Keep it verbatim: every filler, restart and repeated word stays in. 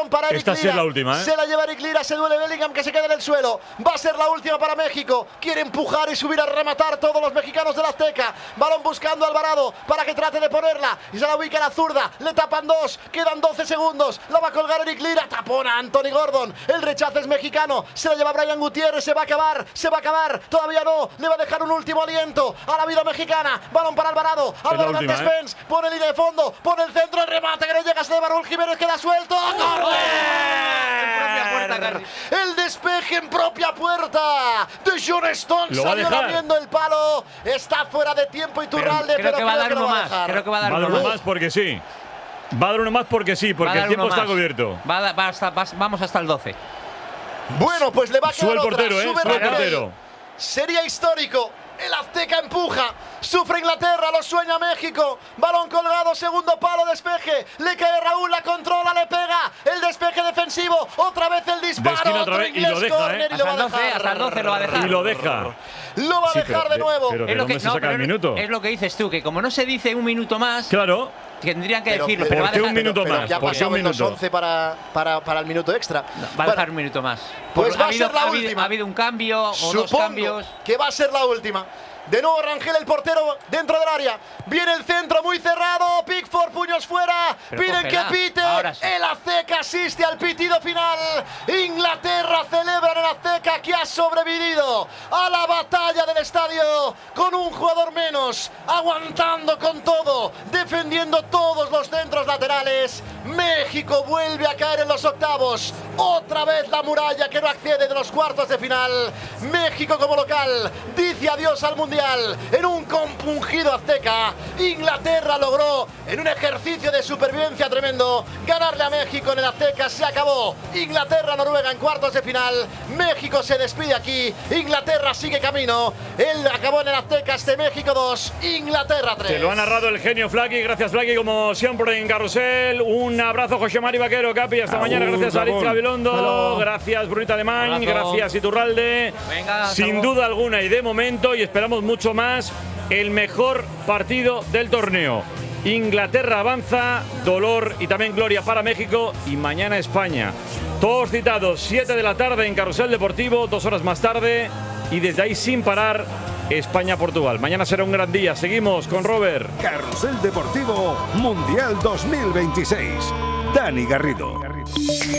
para Eric Esta sí Lira. es la última, ¿eh? Se la lleva Eric Lira, se duele Bellingham que se queda en el suelo. Va a ser la última para México. Quiere empujar y subir a rematar todos los mexicanos del Azteca. Balón buscando a Alvarado para que trate de ponerla. Y se la ubica a la zurda. Le tapan dos. Quedan doce segundos. La va a colgar Eric Lira. Tapona Anthony Gordon. El rechazo es mexicano. Se la lleva Brian Gutiérrez. Se va a acabar. Se va a acabar. Todavía no. Le va a dejar un último aliento a la vida mexicana. Balón para Alvarado. Alvarado ante Spence. ¿eh? Pone línea de fondo. Pone el centro. El remate que no llega. Se de Raúl Jiménez. Queda suelto. ¡Corre! El despeje en propia puerta de John Stones. Salió lamiendo el palo. Está fuera de tiempo Iturralde, creo pero que va a creo dar que uno lo va a más. dejar. Creo que va a dar Va a dar uno uno más. más porque sí. Va a dar uno más porque sí, porque el tiempo está cubierto. Va a, va hasta, va, vamos hasta el doce. Bueno, pues le va a quedar Sube el otra. portero, ¿eh? Sube Sube el Rangel. portero. Sería histórico. El Azteca empuja. Sufre Inglaterra, lo sueña México. Balón colgado, segundo palo, despeje. Le cae Raúl, la controla, le pega. El despeje defensivo. Otra vez el disparo. Esquina otra Otro vez y lo deja, corner, ¿eh? y lo va Hasta a el doce, dejar. hasta el doce lo va a dejar. Y lo deja. Lo va a Sí, dejar pero de nuevo. Pero Es ¿de lo, que, dónde se no, saca pero el minuto? es lo que dices tú, que como no se dice un minuto más, Claro. tendrían que Pero- decirlo. pero Pero, va a ¿por qué dejar, un minuto Pero más? que ha ¿Por qué pasado un en los minuto? once para, para, para el minuto extra. Va a Bueno, dejar un minuto más. pues Por- va ha a habido, ser la ha habido- última. Ha habido un cambio o dos Supongo cambios. que va a ser la última. De nuevo Rangel, el portero dentro del área. Viene el centro muy cerrado. Pickford, puños fuera. Pero Piden cógela. que pite. Ahora sí. El Azteca asiste al pitido final. Inglaterra celebra en el Azteca que ha sobrevivido a la batalla del estadio con un jugador menos, aguantando con todo, defendiendo todos los centros laterales. México vuelve a caer en los octavos. Otra vez la muralla que no accede de los cuartos de final. México como local dice adiós al Mundial en un compungido Azteca. Inglaterra logró, en un ejercicio de supervivencia tremendo, ganarle a México en el Azteca. Se acabó. Inglaterra-Noruega en cuartos de final. México se despide aquí. Inglaterra sigue camino. Él acabó en el Azteca. Este México dos, Inglaterra tres. Te lo ha narrado el genio Flaky. Gracias, Flaky, como siempre en Carrusel. Un abrazo, José Mari Vaquero, Capi. Hasta Agur, mañana. Gracias a Alex Ramón. Gabilondo. Hello. Gracias, Brunita Alemán. Abrazo. Gracias, Iturralde. Venga, hasta Sin luego. duda alguna y de momento, y esperamos mucho más, el mejor partido del torneo. Inglaterra avanza, dolor y también gloria para México, y mañana España. Todos citados, siete de la tarde en Carrusel Deportivo, dos horas más tarde, y desde ahí sin parar, España-Portugal. Mañana será un gran día. Seguimos con Robert. Carrusel Deportivo Mundial dos mil veintiséis. Dani Garrido.